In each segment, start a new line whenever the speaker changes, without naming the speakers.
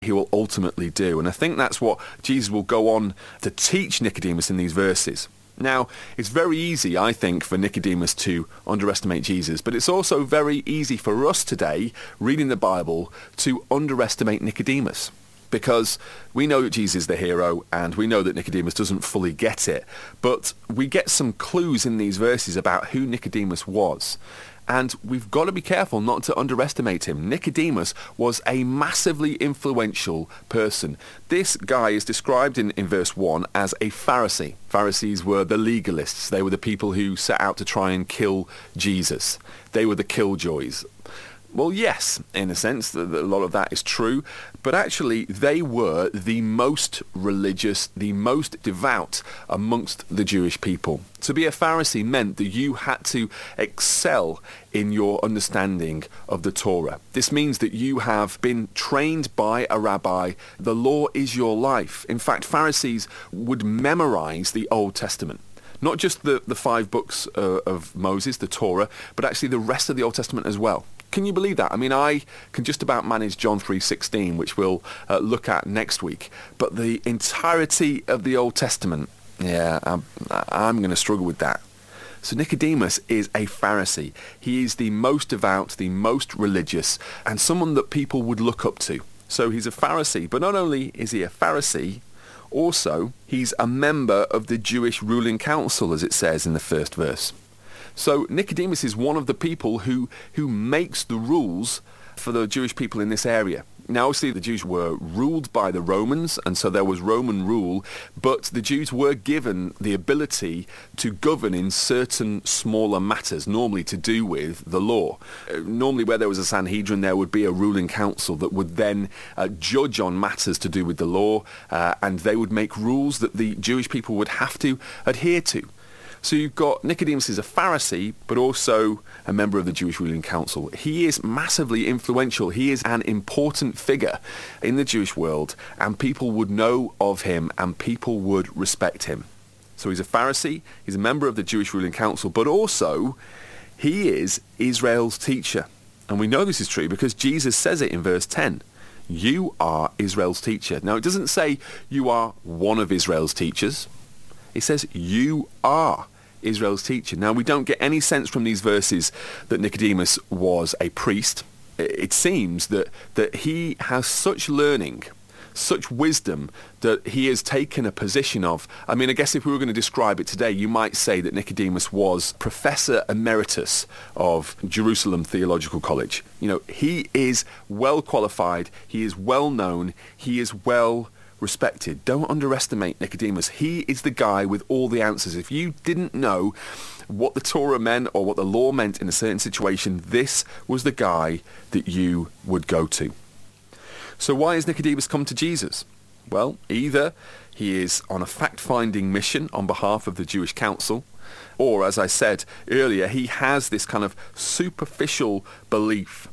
he will ultimately do. And I think that's what Jesus will go on to teach Nicodemus in these verses. Now, it's very easy, I think, for Nicodemus to underestimate Jesus, but it's also very easy for us today, reading the Bible, to underestimate Nicodemus. Because we know that Jesus is the hero, and we know that Nicodemus doesn't fully get it. But we get some clues in these verses about who Nicodemus was. And we've got to be careful not to underestimate him. Nicodemus was a massively influential person. This guy is described in verse 1 as a Pharisee. Pharisees were the legalists. They were the people who set out to try and kill Jesus. They were the killjoys. Well, yes, in a sense, a lot of that is true, but actually they were the most religious, the most devout amongst the Jewish people. To be a Pharisee meant that you had to excel in your understanding of the Torah. This means that you have been trained by a rabbi. The law is your life. In fact, Pharisees would memorize the Old Testament. Not just the 5 books of Moses, the Torah, but actually the rest of the Old Testament as well. Can you believe that? I mean, I can just about manage John 3:16, which we'll look at next week. But the entirety of the Old Testament, I'm going to struggle with that. So Nicodemus is a Pharisee. He is the most devout, the most religious, and someone that people would look up to. So he's a Pharisee, but not only is he a Pharisee, also he's a member of the Jewish ruling council, as it says in the first verse. So Nicodemus is one of the people who makes the rules for the Jewish people in this area. Now, obviously, the Jews were ruled by the Romans, and so there was Roman rule, but the Jews were given the ability to govern in certain smaller matters, normally to do with the law. Normally, where there was a Sanhedrin, there would be a ruling council that would then judge on matters to do with the law, and they would make rules that the Jewish people would have to adhere to. So you've got Nicodemus is a Pharisee, but also a member of the Jewish ruling council. He is massively influential. He is an important figure in the Jewish world, and people would know of him, and people would respect him. So he's a Pharisee, he's a member of the Jewish ruling council, but also he is Israel's teacher. And we know this is true because Jesus says it in verse 10. You are Israel's teacher. Now, it doesn't say you are one of Israel's teachers. It says you are Israel's teacher. Now, we don't get any sense from these verses that Nicodemus was a priest. It seems that he has such learning, such wisdom, that he has taken a position of, I mean, I guess if we were going to describe it today, you might say that Nicodemus was Professor Emeritus of Jerusalem Theological College. You know, he is well qualified, he is well known, he is well respected. Don't underestimate Nicodemus. He is the guy with all the answers. If you didn't know what the Torah meant or what the law meant in a certain situation, this was the guy that you would go to. So why has Nicodemus come to Jesus? Well, either he is on a fact-finding mission on behalf of the Jewish council, or, as I said earlier, he has this kind of superficial belief,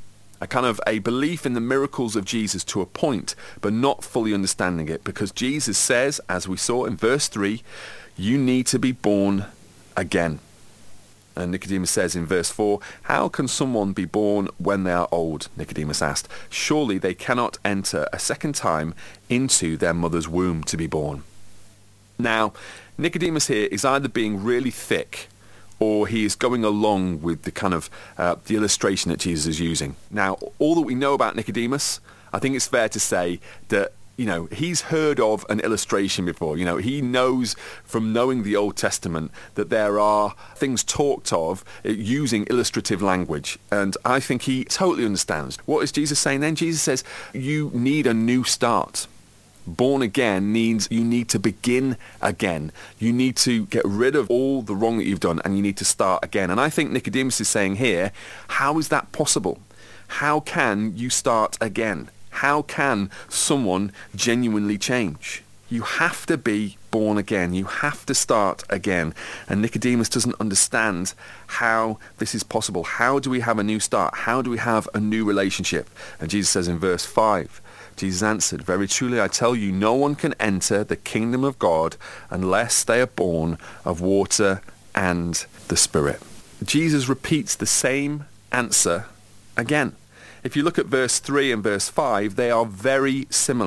a belief in the miracles of Jesus to a point, but not fully understanding it, because Jesus says, as we saw in verse 3, you need to be born again. And Nicodemus says in verse 4, how can someone be born when they are old? Nicodemus asked. Surely they cannot enter a second time into their mother's womb to be born. Now, Nicodemus here is either being really thick, or he is going along with the kind of the illustration that Jesus is using. Now, all that we know about Nicodemus, I think it's fair to say that, you know, he's heard of an illustration before. You know, he knows from knowing the Old Testament that there are things talked of using illustrative language. And I think he totally understands. What is Jesus saying then? Jesus says, you need a new start. Born again means you need to begin again. You need to get rid of all the wrong that you've done, and you need to start again. And I think Nicodemus is saying here, how is that possible? How can you start again? How can someone genuinely change? You have to be born again. You have to start again. And Nicodemus doesn't understand how this is possible. How do we have a new start? How do we have a new relationship? And Jesus says in verse 5, Jesus answered, very truly I tell you, no one can enter the kingdom of God unless they are born of water and the Spirit. Jesus repeats the same answer again. if you look at verse 3 and verse 5, they are very similar.